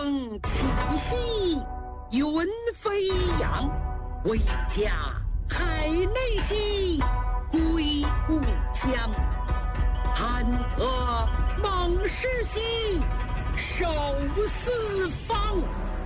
乘七夕云飞扬，为家海内兮归故乡，安和猛士兮守四方。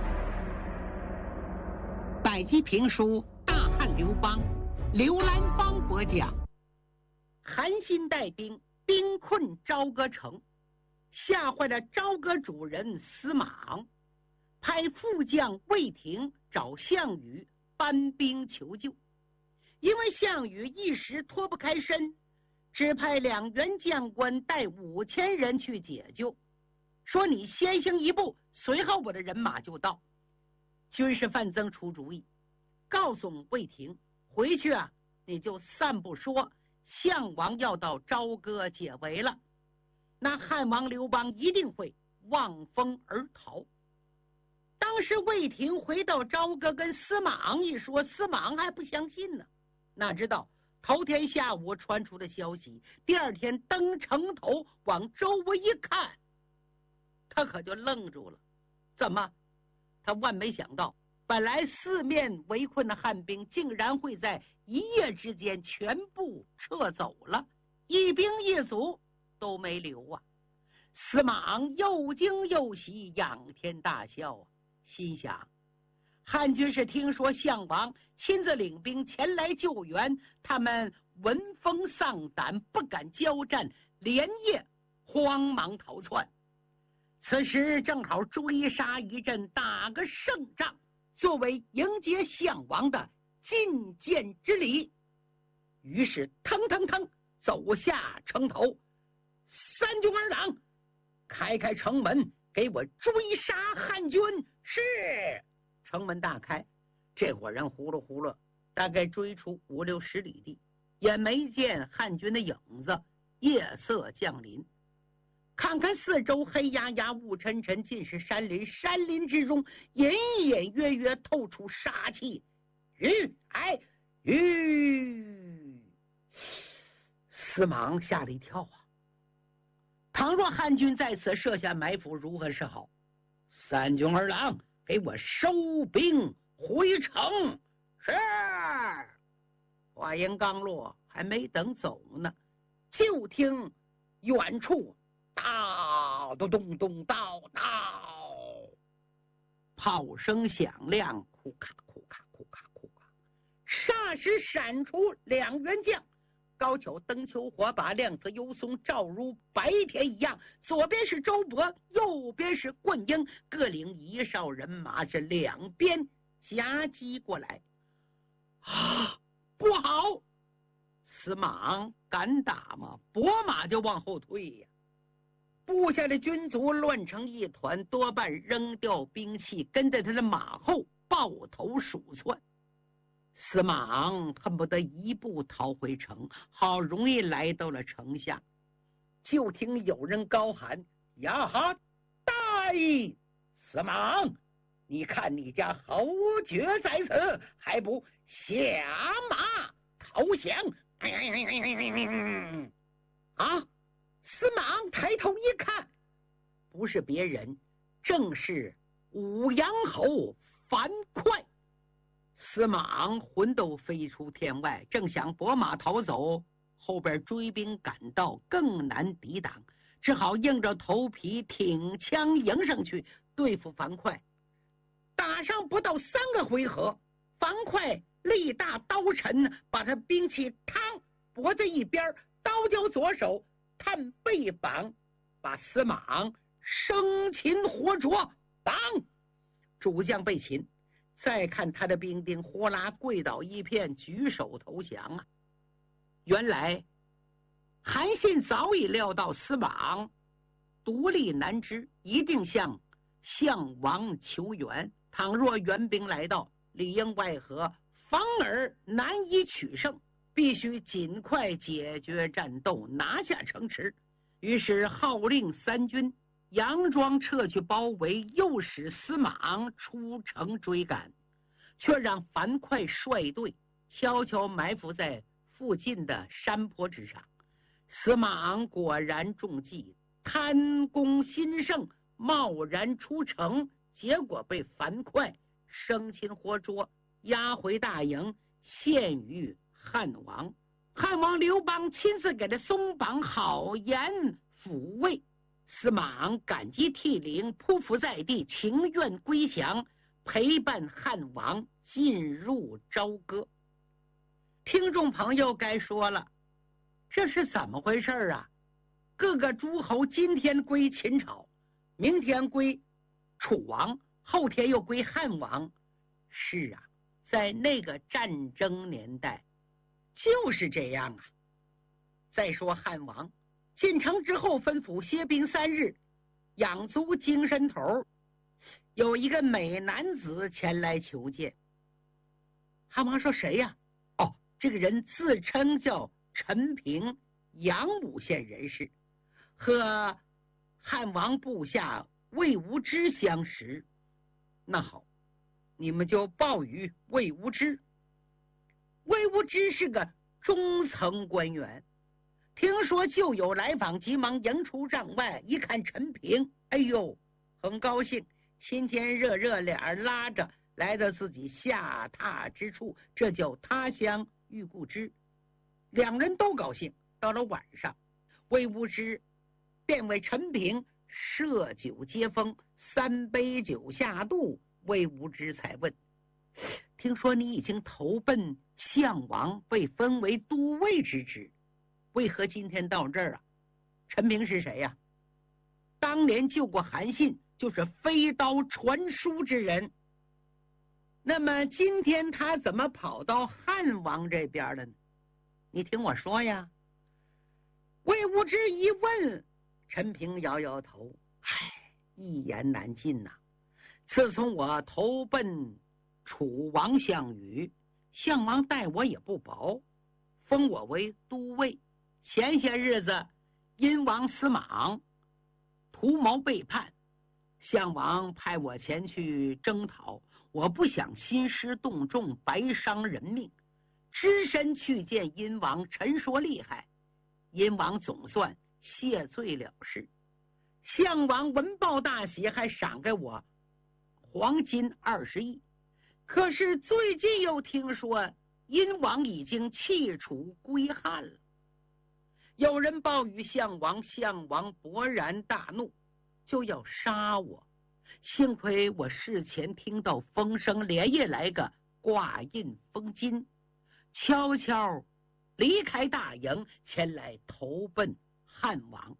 百集评书《大汉刘邦》，刘兰芳播讲。韩信带兵兵困朝歌城，吓坏了朝歌主人司马昂，派副将魏廷找项羽搬兵求救。因为项羽一时脱不开身，只派2员将官带5000人去解救，说你先行一步，随后我的人马就到。军师范增出主意，告诉魏廷回去啊，你就散布说项王要到朝歌解围了，那汉王刘邦一定会望风而逃。当时魏廷回到朝歌跟司马昂一说，司马昂还不相信呢，哪知道头天下午传出的消息，第二天登城头往周围一看，他可就愣住了。怎么？他万没想到，本来四面围困的汉兵竟然会在一夜之间全部撤走了，一兵一卒都没留啊！司马昂又惊又喜，仰天大笑啊，心想汉军是听说项王亲自领兵前来救援，他们闻风丧胆，不敢交战，连夜慌忙逃窜。此时正好追杀一阵，打个胜仗，作为迎接项王的觐见之礼。于是腾腾腾走下城头，三军二郎，开城门，给我追杀汉军！是。城门大开，这伙人呼噜呼噜，大概追出50-60里地，也没见汉军的影子。夜色降临，看看四周，黑压压雾沉沉，尽是山林，山林之中隐隐约约透出杀气。司马昂吓了一跳啊！倘若汉军在此设下埋伏，如何是好？三军二郎，给我收兵回城！是。话音刚落，还没等走呢，就听远处到咚咚咚到到，炮声响亮，哭咔哭咔哭咔哭咔，霎时闪出2员将，高俅、登丘、火把、亮子、游松，照如白天一样。左边是周勃，右边是灌婴，各领1哨人马，是两边夹击过来。啊，不好！司马昂敢打吗？拨马就往后退呀！部下的军卒乱成一团，多半扔掉兵器，跟在他的马后抱头鼠窜。司马昂恨不得一步逃回城，好容易来到了城下，就听有人高喊：呀哈！大意！司马昂，你看你家侯爵在此，还不下马投降？啊！司马昂抬头一看，不是别人，正是武阳侯樊哙。司马昂魂都飞出天外，正想拨马逃走，后边追兵赶到，更难抵挡，只好硬着头皮挺枪迎上去对付樊哙。打上不到3个回合，樊哙力大刀沉，把他兵器嘡脖在一边，刀交左手，探背膀，把司马昂生擒活捉。当主将被擒，再看他的兵丁呼啦跪倒一片，举手投降啊！原来韩信早已料到司马昂独立难支，一定向项王求援。倘若援兵来到，里应外合，反而难以取胜，必须尽快解决战斗，拿下城池。于是号令3军佯装撤去包围，又使司马昂出城追赶，却让樊哙率队悄悄埋伏在附近的山坡之上。司马昂果然中计，贪功心盛，贸然出城， 结果被樊哙生擒活捉，押回大营，献于汉王。汉王刘邦亲自给他松绑好言抚慰，司马昂感激涕零，匍匐在地，情愿归降，陪伴汉王进入朝歌。听众朋友该说了，这是怎么回事啊？各个诸侯今天归秦朝，明天归楚王，后天又归汉王。是啊，在那个战争年代就是这样啊。再说汉王进城之后，吩咐歇兵3日，养足精神头。有一个美男子前来求见。汉王说谁呀？哦，这个人自称叫陈平，阳武县人士，和汉王部下魏无知相识。那好，你们就报与魏无知。魏无知是个中层官员，听说就有来访，急忙迎出帐外，一看陈平，哎呦，很高兴，亲亲热热脸拉着来到自己下榻之处，这叫他乡遇故知。两人都高兴。到了晚上，魏无知便为陈平设酒接风，3杯酒下肚，魏无知才问：听说你已经投奔项王，被封为都尉之职，为何今天到这儿啊？陈平是谁呀？当年救过韩信，就是飞刀传书之人。那么今天他怎么跑到汉王这边了呢？你听我说呀。魏无知一问，陈平摇摇头，一言难尽呐。自从我投奔楚王项羽，项王待我也不薄，封我为都尉。前些日子殷王司马昂图谋背叛，项王派我前去征讨，我不想兴师动众，白伤人命，只身去见殷王，陈说厉害。殷王总算谢罪了事，项王闻报大喜，还赏给我黄金20亿。可是最近又听说殷王已经弃楚归汉了，有人报与项王，项王勃然大怒，就要杀我。幸亏我事前听到风声，连夜来个挂印封金，悄悄离开大营，前来投奔汉王。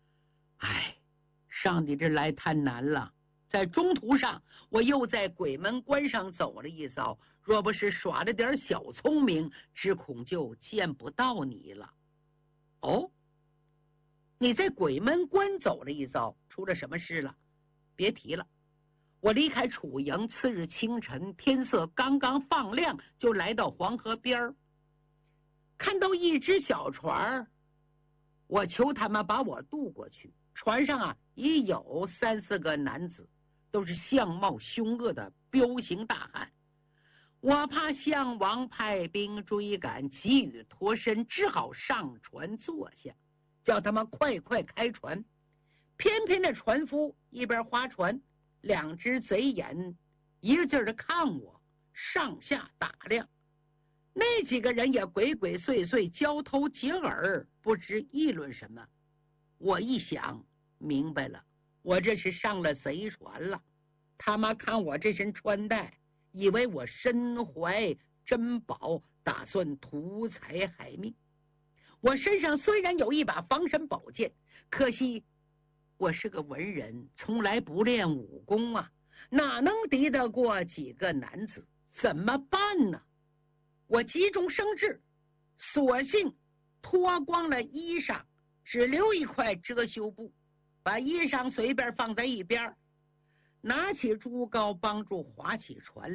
上你这来太难了。在中途上，我又在鬼门关上走了一遭，若不是耍了点小聪明，只恐就见不到你了。哦，你在鬼门关走了一遭，出了什么事了？别提了。我离开楚营，次日清晨，天色刚刚放亮，就来到黄河边，看到一只小船，我求他们把我渡过去。船上已有3、4个男子，都是相貌凶恶的彪形大汉。我怕项王派兵追赶，急于脱身，只好上船坐下，叫他们快快开船。偏偏那船夫一边划船，2只贼眼一个劲儿的看我，上下打量。那几个人也鬼鬼祟祟，交头接耳，不知议论什么。我一想明白了，我这是上了贼船了。他妈看我这身穿戴，以为我身怀珍宝，打算图财害命。我身上虽然有一把防身宝剑，可惜我是个文人，从来不练武功啊，哪能敌得过几个男子？怎么办呢？我急中生智，索性脱光了衣裳，只留一块遮羞布，把衣裳随便放在一边，拿起竹篙帮助划起船